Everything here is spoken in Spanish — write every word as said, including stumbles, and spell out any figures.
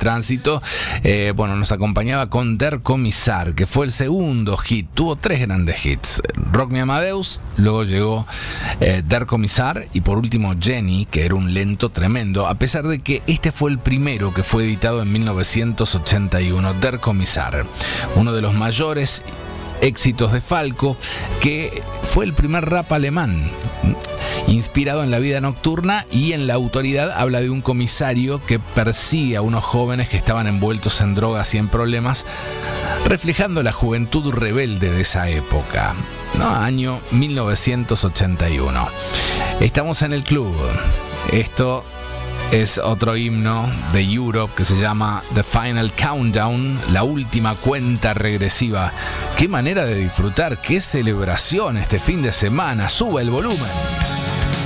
tránsito. Eh, bueno, nos acompañaba con Der Kommissar, que fue el segundo hit. Tuvo tres grandes hits: Rock Me Amadeus, luego llegó eh, Der Kommissar y por último Jenny, que era un lento tremendo, a pesar de que este fue el primero que fue editado en mil novecientos ochenta y uno, Der Kommissar, uno de los mayores éxitos de Falco, que fue el primer rap alemán inspirado en la vida nocturna, y en La Autoridad habla de un comisario que persigue a unos jóvenes que estaban envueltos en drogas y en problemas, reflejando la juventud rebelde de esa época, ¿no? Año mil novecientos ochenta y uno. Estamos en el club. Esto es otro himno de Europe que se llama The Final Countdown, la última cuenta regresiva. Qué manera de disfrutar, qué celebración este fin de semana. Sube el volumen.